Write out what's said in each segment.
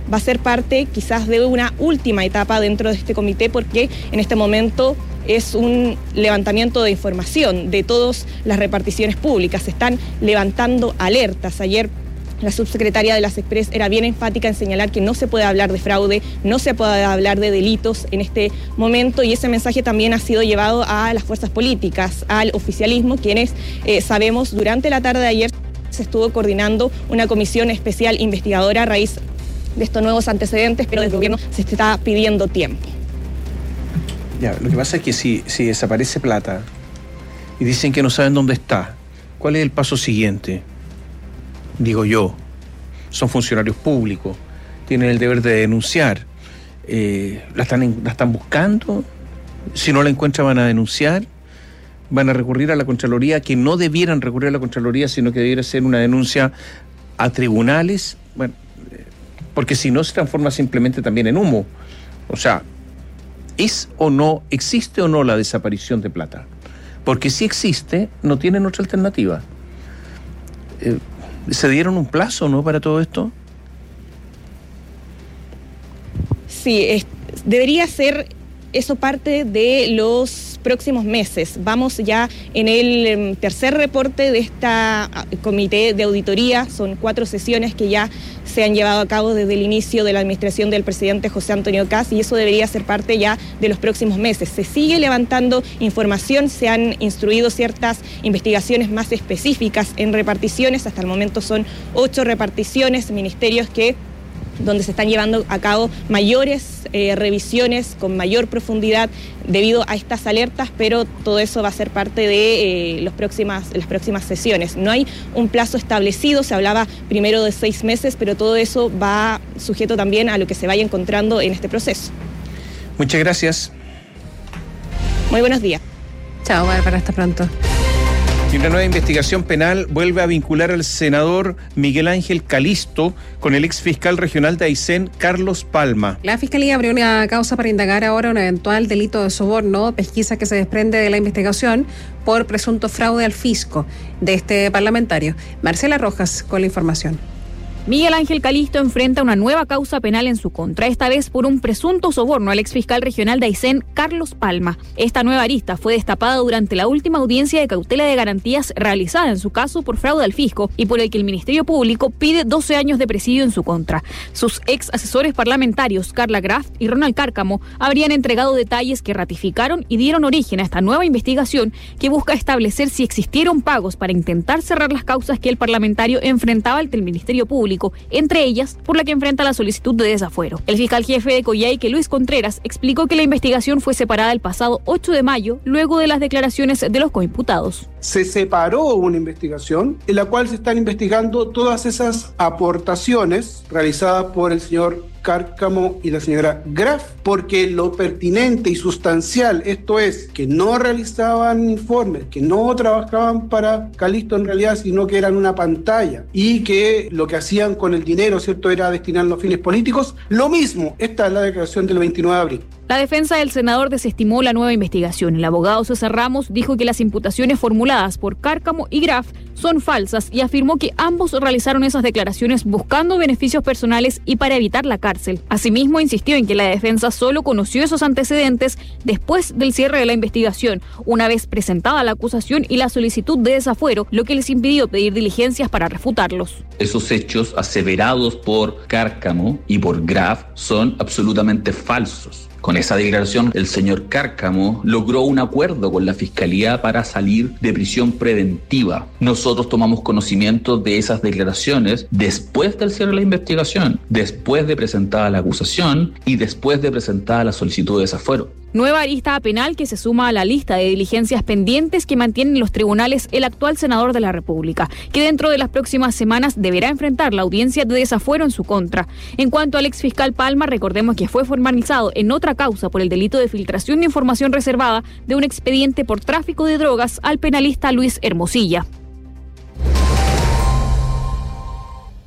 va a ser parte quizás de una última etapa dentro de este comité, porque en este momento es un levantamiento de información de todas las reparticiones públicas. Se están levantando alertas. Ayer la subsecretaria de las Express era bien enfática en señalar que no se puede hablar de fraude, no se puede hablar de delitos en este momento, y ese mensaje también ha sido llevado a las fuerzas políticas, al oficialismo, quienes sabemos durante la tarde de ayer se estuvo coordinando una comisión especial investigadora a raíz de estos nuevos antecedentes, pero desde el gobierno se está pidiendo tiempo. Ya, lo que pasa es que si desaparece plata y dicen que no saben dónde está, ¿cuál es el paso siguiente? Digo yo, son funcionarios públicos, tienen el deber de denunciar, la están buscando, si no la encuentran van a denunciar, van a recurrir a la Contraloría, que no debieran recurrir a la Contraloría, sino que debiera ser una denuncia a tribunales, bueno, porque si no se transforma simplemente también en humo. O sea, ¿es o no, existe o no la desaparición de plata? Porque si existe, no tienen otra alternativa. ¿Se dieron un plazo, no, para todo esto? Sí, debería ser eso parte de los próximos meses. Vamos ya en el tercer reporte de esta comité de auditoría. Son 4 sesiones que ya se han llevado a cabo desde el inicio de la administración del presidente José Antonio Kast, y eso debería ser parte ya de los próximos meses. Se sigue levantando información, se han instruido ciertas investigaciones más específicas en reparticiones. Hasta el momento son 8 reparticiones, ministerios donde se están llevando a cabo mayores revisiones con mayor profundidad debido a estas alertas, pero todo eso va a ser parte de las próximas sesiones. No hay un plazo establecido, se hablaba primero de 6 meses, pero todo eso va sujeto también a lo que se vaya encontrando en este proceso. Muchas gracias. Muy buenos días. Chao, Bárbara, hasta pronto. Y una nueva investigación penal vuelve a vincular al senador Miguel Ángel Calisto con el ex fiscal regional de Aysén, Carlos Palma. La Fiscalía abrió una causa para indagar ahora un eventual delito de soborno, pesquisa que se desprende de la investigación por presunto fraude al fisco de este parlamentario. Marcela Rojas con la información. Miguel Ángel Calisto enfrenta una nueva causa penal en su contra, esta vez por un presunto soborno al exfiscal regional de Aysén, Carlos Palma. Esta nueva arista fue destapada durante la última audiencia de cautela de garantías realizada en su caso por fraude al fisco y por el que el Ministerio Público pide 12 años de presidio en su contra. Sus ex asesores parlamentarios, Carla Graf y Ronald Cárcamo, habrían entregado detalles que ratificaron y dieron origen a esta nueva investigación que busca establecer si existieron pagos para intentar cerrar las causas que el parlamentario enfrentaba ante el Ministerio Público, entre ellas por la que enfrenta la solicitud de desafuero. El fiscal jefe de Coyhaique, Luis Contreras, explicó que la investigación fue separada el pasado 8 de mayo, luego de las declaraciones de los coimputados. Se separó una investigación en la cual se están investigando todas esas aportaciones realizadas por el señor Cárcamo y la señora Graf, porque lo pertinente y sustancial, esto es, que no realizaban informes, que no trabajaban para Calisto en realidad, sino que eran una pantalla, y que lo que hacían con el dinero, ¿cierto?, era destinarlo a fines políticos. Lo mismo, esta es la declaración del 29 de abril. La defensa del senador desestimó la nueva investigación. El abogado César Ramos dijo que las imputaciones formuladas por Cárcamo y Graf son falsas y afirmó que ambos realizaron esas declaraciones buscando beneficios personales y para evitar la cárcel. Asimismo, insistió en que la defensa solo conoció esos antecedentes después del cierre de la investigación, una vez presentada la acusación y la solicitud de desafuero, lo que les impidió pedir diligencias para refutarlos. Esos hechos aseverados por Cárcamo y por Graf son absolutamente falsos. Con esa declaración, el señor Cárcamo logró un acuerdo con la Fiscalía para salir de prisión preventiva. Nosotros tomamos conocimiento de esas declaraciones después del cierre de la investigación, después de presentada la acusación y después de presentada la solicitud de desafuero. Nueva arista penal que se suma a la lista de diligencias pendientes que mantienen los tribunales el actual senador de la República, que dentro de las próximas semanas deberá enfrentar la audiencia de desafuero en su contra. En cuanto al exfiscal Palma, recordemos que fue formalizado en otra causa por el delito de filtración de información reservada de un expediente por tráfico de drogas al penalista Luis Hermosilla.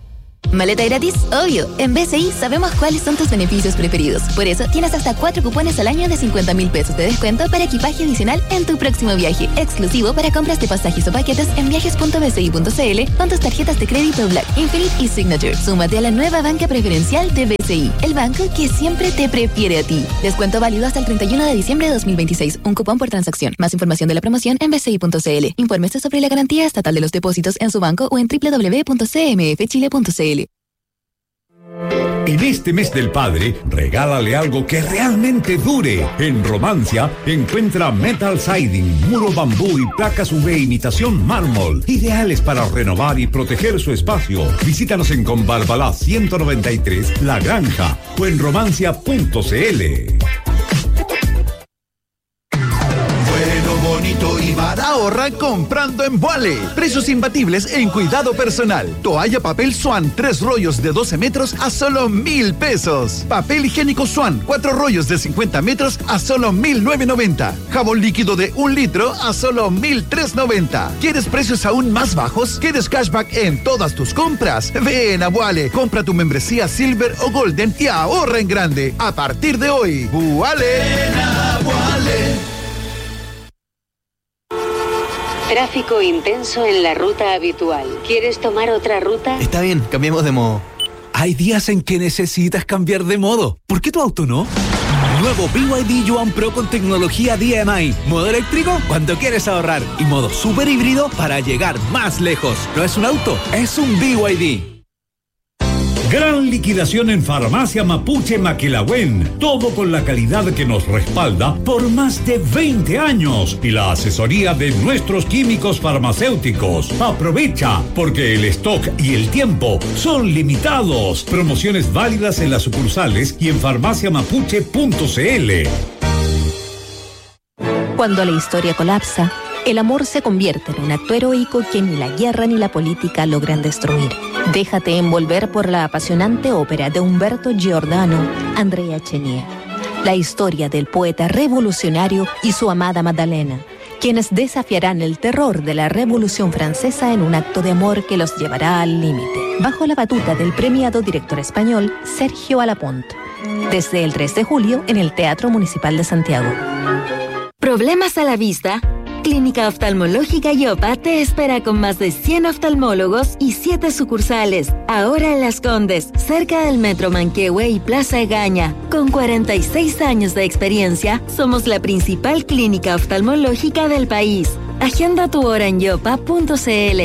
¿Maleta gratis? Obvio. En BCI sabemos cuáles son tus beneficios preferidos. Por eso tienes hasta 4 cupones al año de 50.000 pesos de descuento para equipaje adicional en tu próximo viaje. Exclusivo para compras de pasajes o paquetes en viajes.bci.cl con tus tarjetas de crédito Black, Infinite y Signature. Súmate a la nueva banca preferencial de BCI, el banco que siempre te prefiere a ti. Descuento válido hasta el 31 de diciembre de 2026. Un cupón por transacción. Más información de la promoción en bci.cl. Infórmese sobre la garantía estatal de los depósitos en su banco o en www.cmfchile.cl. En este mes del padre, regálale algo que realmente dure. En Romancia, encuentra metal siding, muro bambú y placas UV imitación mármol, ideales para renovar y proteger su espacio. Visítanos en Conbarbalá 193, La Granja, o en romancia.cl. Bonito y barato. Ahorra comprando en Vuale. Precios imbatibles en cuidado personal. Toalla papel Swan, 3 rollos de 12 metros a solo 1,000 pesos. Papel higiénico Swan, 4 rollos de 50 metros a solo 1,990. Jabón líquido de 1 litro a solo 1,390. ¿Quieres precios aún más bajos? ¿Quieres cashback en todas tus compras? Ven a Vuale. Compra tu membresía Silver o Golden y ahorra en grande. A partir de hoy, Vuale. Ven a Vuale. Tráfico intenso en la ruta habitual. ¿Quieres tomar otra ruta? Está bien, cambiemos de modo. Hay días en que necesitas cambiar de modo. ¿Por qué tu auto no? Nuevo BYD Yuan Pro con tecnología DMI. Modo eléctrico cuando quieres ahorrar. Y modo super híbrido para llegar más lejos. No es un auto, es un BYD. Gran liquidación en Farmacia Mapuche Maquilahuen. Todo con la calidad que nos respalda por más de 20 años y la asesoría de nuestros químicos farmacéuticos. Aprovecha, porque el stock y el tiempo son limitados. Promociones válidas en las sucursales y en farmaciamapuche.cl. Cuando la historia colapsa, el amor se convierte en un acto heroico que ni la guerra ni la política logran destruir. Déjate envolver por la apasionante ópera de Umberto Giordano, Andrea Chenier. La historia del poeta revolucionario y su amada Magdalena, quienes desafiarán el terror de la Revolución Francesa en un acto de amor que los llevará al límite. Bajo la batuta del premiado director español Sergio Alapont. Desde el 3 de julio en el Teatro Municipal de Santiago. ¿Problemas a la vista? Clínica Oftalmológica Yopa te espera con más de 100 oftalmólogos y 7 sucursales. Ahora en Las Condes, cerca del Metro Manquehue y Plaza Egaña. Con 46 años de experiencia, somos la principal clínica oftalmológica del país. Agenda tu hora en yopa.cl.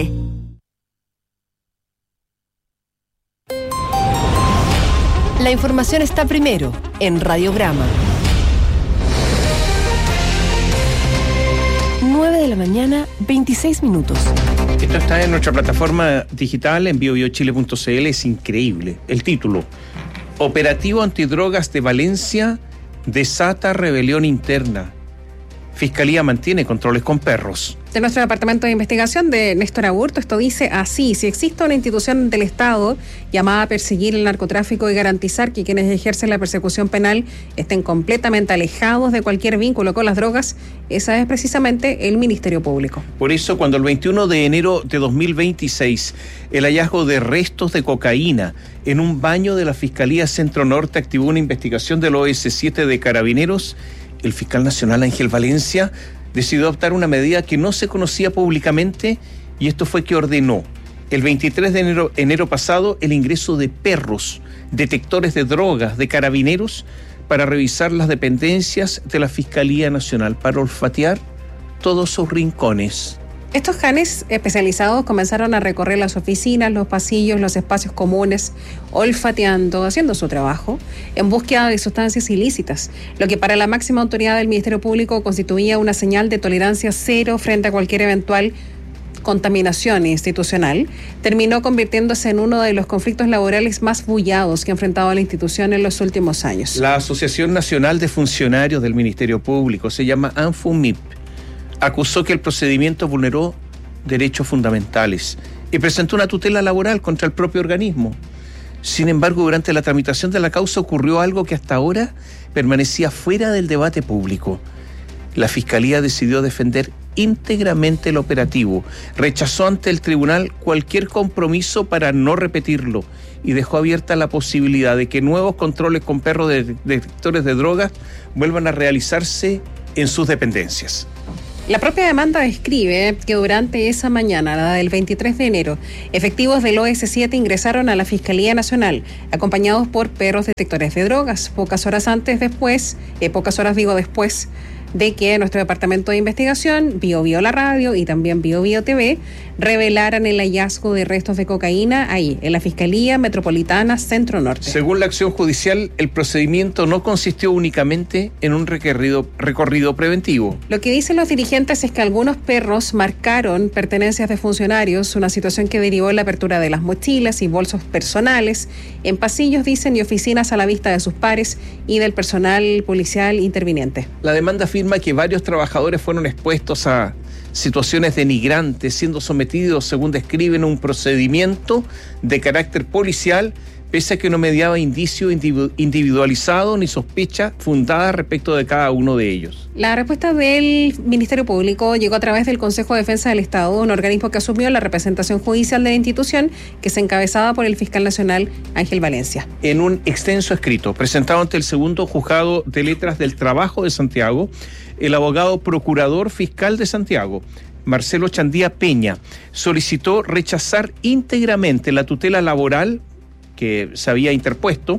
La información está primero en Radiograma. 9 de la mañana, 26 minutos. Esto está en nuestra plataforma digital en biobiochile.cl. Es increíble. El título: Operativo antidrogas de Valencia desata rebelión interna. Fiscalía mantiene controles con perros. De nuestro departamento de investigación de Néstor Aburto, esto dice así: si existe una institución del Estado llamada a perseguir el narcotráfico y garantizar que quienes ejercen la persecución penal estén completamente alejados de cualquier vínculo con las drogas, esa es precisamente el Ministerio Público. Por eso, cuando el 21 de enero de 2026, el hallazgo de restos de cocaína en un baño de la Fiscalía Centro Norte activó una investigación del OS7 de Carabineros, el fiscal nacional Ángel Valencia decidió adoptar una medida que no se conocía públicamente, y esto fue que ordenó el 23 de enero pasado el ingreso de perros, detectores de drogas de Carabineros, para revisar las dependencias de la Fiscalía Nacional, para olfatear todos sus rincones. Estos canes especializados comenzaron a recorrer las oficinas, los pasillos, los espacios comunes, olfateando, haciendo su trabajo, en búsqueda de sustancias ilícitas, lo que para la máxima autoridad del Ministerio Público constituía una señal de tolerancia cero frente a cualquier eventual contaminación institucional. Terminó convirtiéndose en uno de los conflictos laborales más bullados que ha enfrentado la institución en los últimos años. La Asociación Nacional de Funcionarios del Ministerio Público, se llama ANFUMIP, acusó que el procedimiento vulneró derechos fundamentales y presentó una tutela laboral contra el propio organismo. Sin embargo, durante la tramitación de la causa ocurrió algo que hasta ahora permanecía fuera del debate público. La Fiscalía decidió defender íntegramente el operativo, rechazó ante el tribunal cualquier compromiso para no repetirlo y dejó abierta la posibilidad de que nuevos controles con perros detectores de drogas vuelvan a realizarse en sus dependencias. La propia demanda describe que durante esa mañana, la del 23 de enero, efectivos del OS7 ingresaron a la Fiscalía Nacional, acompañados por perros detectores de drogas, pocas horas después de que nuestro departamento de investigación, BioBio la radio y también BioBio TV, revelaran el hallazgo de restos de cocaína ahí, en la Fiscalía Metropolitana Centro Norte. Según la acción judicial, el procedimiento no consistió únicamente en un recorrido preventivo. Lo que dicen los dirigentes es que algunos perros marcaron pertenencias de funcionarios, una situación que derivó en la apertura de las mochilas y bolsos personales, en pasillos, dicen, y oficinas a la vista de sus pares y del personal policial interviniente. La demanda afirma que varios trabajadores fueron expuestos a situaciones denigrantes, siendo sometidos, según describen, a un procedimiento de carácter policial, pese a que no mediaba indicio individualizado ni sospecha fundada respecto de cada uno de ellos. La respuesta del Ministerio Público llegó a través del Consejo de Defensa del Estado, un organismo que asumió la representación judicial de la institución, que se encabezaba por el fiscal nacional Ángel Valencia. En un extenso escrito presentado ante el segundo juzgado de letras del trabajo de Santiago, el abogado procurador fiscal de Santiago, Marcelo Chandía Peña, solicitó rechazar íntegramente la tutela laboral que se había interpuesto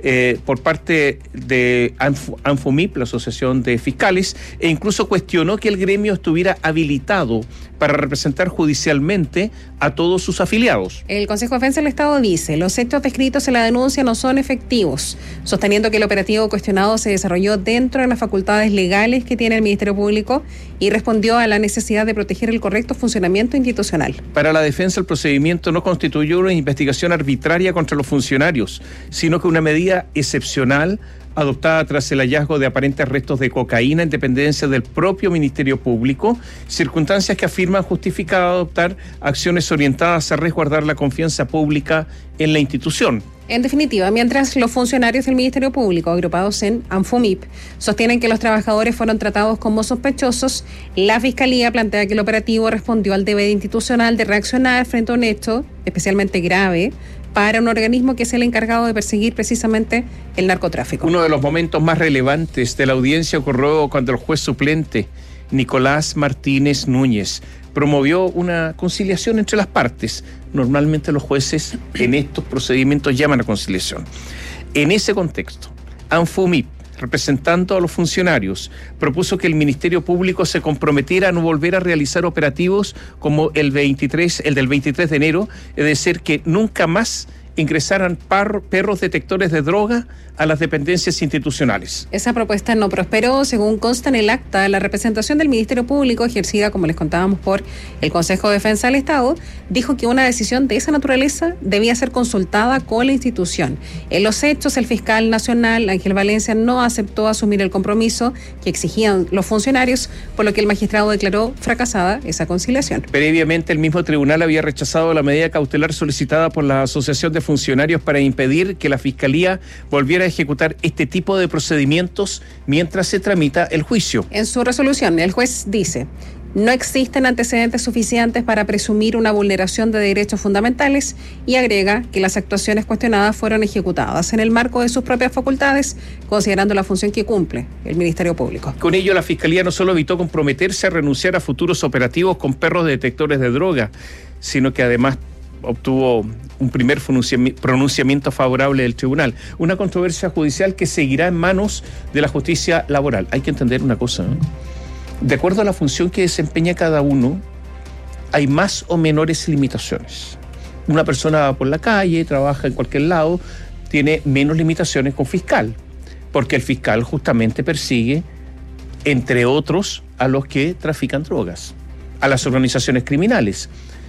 por parte de ANFUMIP, la Asociación de Fiscales, e incluso cuestionó que el gremio estuviera habilitado para representar judicialmente a todos sus afiliados. El Consejo de Defensa del Estado dice: los hechos descritos en la denuncia no son efectivos, sosteniendo que el operativo cuestionado se desarrolló dentro de las facultades legales que tiene el Ministerio Público y respondió a la necesidad de proteger el correcto funcionamiento institucional. Para la defensa, el procedimiento no constituyó una investigación arbitraria contra los funcionarios, sino que una medida excepcional adoptada tras el hallazgo de aparentes restos de cocaína en dependencia del propio Ministerio Público, circunstancias que afirman justificar adoptar acciones orientadas a resguardar la confianza pública en la institución. En definitiva, mientras los funcionarios del Ministerio Público, agrupados en ANFUMIP, sostienen que los trabajadores fueron tratados como sospechosos, la Fiscalía plantea que el operativo respondió al deber institucional de reaccionar frente a un hecho especialmente grave para un organismo que es el encargado de perseguir precisamente el narcotráfico. Uno de los momentos más relevantes de la audiencia ocurrió cuando el juez suplente Nicolás Martínez Núñez promovió una conciliación entre las partes. Normalmente los jueces en estos procedimientos llaman a conciliación. En ese contexto, ANFUMIP, representando a los funcionarios, propuso que el Ministerio Público se comprometiera a no volver a realizar operativos como el del 23 de enero, es decir, que nunca más ingresaran perros detectores de droga a las dependencias institucionales. Esa propuesta no prosperó, según consta en el acta. La representación del Ministerio Público, ejercida, como les contábamos, por el Consejo de Defensa del Estado, dijo que una decisión de esa naturaleza debía ser consultada con la institución. En los hechos, el fiscal nacional, Ángel Valencia, no aceptó asumir el compromiso que exigían los funcionarios, por lo que el magistrado declaró fracasada esa conciliación. Previamente, el mismo tribunal había rechazado la medida cautelar solicitada por la Asociación de Funcionarios para impedir que la Fiscalía volviera a ejecutar este tipo de procedimientos mientras se tramita el juicio. En su resolución, el juez dice: no existen antecedentes suficientes para presumir una vulneración de derechos fundamentales, y agrega que las actuaciones cuestionadas fueron ejecutadas en el marco de sus propias facultades, considerando la función que cumple el Ministerio Público. Con ello, la Fiscalía no solo evitó comprometerse a renunciar a futuros operativos con perros detectores de droga, sino que además obtuvo un primer pronunciamiento favorable del tribunal. Una controversia judicial que seguirá en manos de la justicia laboral. Hay que entender una cosa, ¿eh? De acuerdo a la función que desempeña cada uno, hay más o menores limitaciones. Una persona va por la calle, trabaja en cualquier lado, tiene menos limitaciones que un fiscal, porque el fiscal justamente persigue, entre otros, a los que trafican drogas, a las organizaciones criminales.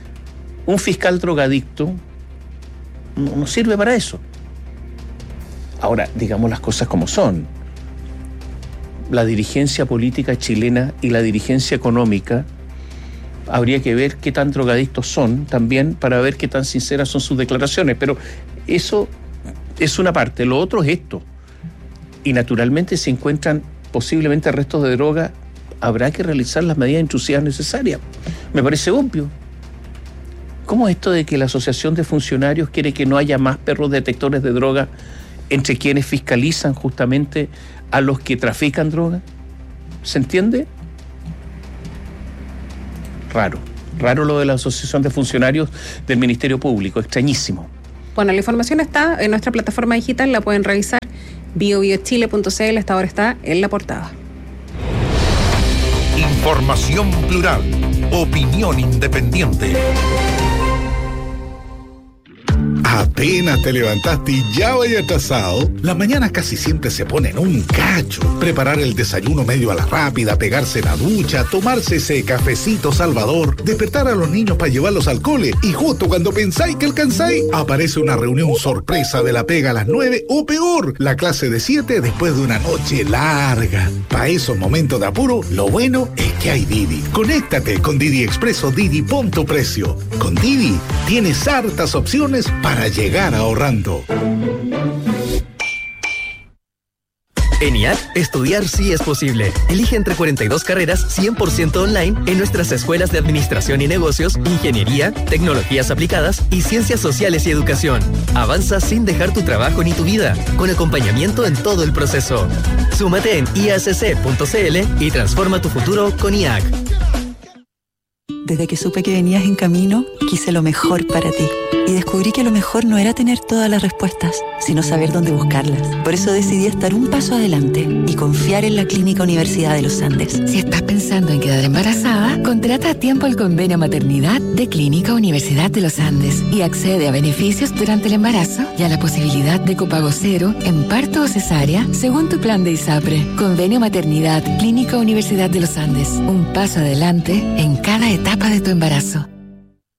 Un fiscal drogadicto no sirve para eso. Ahora, digamos las cosas como son. La dirigencia política chilena y la dirigencia económica, habría que ver qué tan drogadictos son también para ver qué tan sinceras son sus declaraciones, pero eso es una parte. Lo otro es esto. Y naturalmente, si encuentran posiblemente restos de droga, habrá que realizar las medidas intrusivas necesarias. Me parece obvio. ¿Cómo es esto de que la Asociación de Funcionarios quiere que no haya más perros detectores de droga entre quienes fiscalizan justamente a los que trafican droga? ¿Se entiende? Raro lo de la Asociación de Funcionarios del Ministerio Público, extrañísimo. Bueno, la información está en nuestra plataforma digital, la pueden revisar, biobiochile.cl, hasta ahora está en la portada. Información plural, opinión independiente. Apenas te levantaste y ya vaya atrasado. Las mañanas casi siempre se ponen un cacho. Preparar el desayuno medio a la rápida, pegarse la ducha, tomarse ese cafecito salvador, despertar a los niños para llevarlos al cole y justo cuando pensáis que alcanzáis, aparece una reunión sorpresa de la pega a las 9 o peor, la clase de 7 después de una noche larga. Para esos momentos de apuro, lo bueno es que hay Didi. Conéctate con Didi Expreso Didi Punto Precio. Con Didi tienes hartas opciones para llegar ahorrando. En IAC, estudiar sí es posible. Elige entre 42 carreras 100% online en nuestras escuelas de Administración y Negocios, Ingeniería, Tecnologías Aplicadas y Ciencias Sociales y Educación. Avanza sin dejar tu trabajo ni tu vida, con acompañamiento en todo el proceso. Súmate en iacc.cl y transforma tu futuro con IAC. Desde que supe que venías en camino, quise lo mejor para ti. Y descubrí que lo mejor no era tener todas las respuestas, sino saber dónde buscarlas. Por eso decidí estar un paso adelante y confiar en la Clínica Universidad de los Andes. Si estás pensando en quedar embarazada, contrata a tiempo el convenio maternidad de Clínica Universidad de los Andes y accede a beneficios durante el embarazo y a la posibilidad de copago cero en parto o cesárea según tu plan de ISAPRE. Convenio maternidad Clínica Universidad de los Andes. Un paso adelante en cada etapa de tu embarazo.